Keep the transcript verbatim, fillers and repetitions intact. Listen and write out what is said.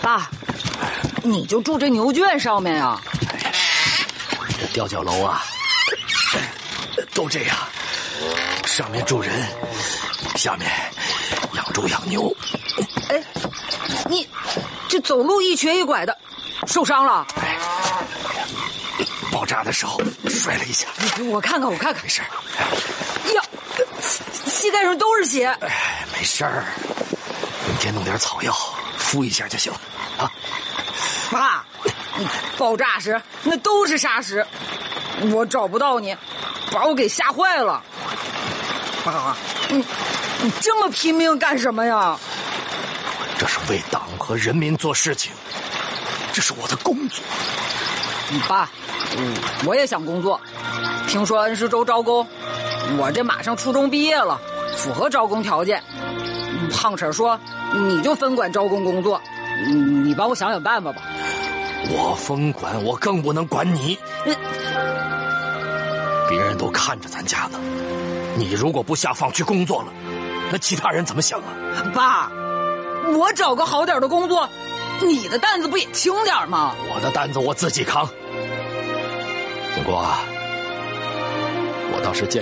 爸，你就住这牛圈上面呀？ 这吊脚楼啊，都这样，上面住人，下面养猪养牛。 哎，你这走路一瘸一拐的，受伤了？ 哎，爆炸的时候摔了一下。 我看看，我看看， 没事。 呀，膝盖上都是血。 哎，没事儿，明天弄点草药敷一下就行了啊。 爸，爆炸时那都是沙石，我找不到你，把我给吓坏了。爸，你你这么拼命干什么呀？ 这是为党和人民做事情，这是我的工作。 爸，我也想工作，听说恩施州招工，我这马上初中毕业了，符合招工条件。胖婶说你就分管招工工作，你帮我想想办法吧。 我分管，我更不能管你。 嗯， 别人都看着咱家呢，你如果不下放去工作了，那其他人怎么想啊？ 爸，我找个好点的工作，你的担子不也轻点吗？ 我的担子我自己扛。经过啊，我倒是见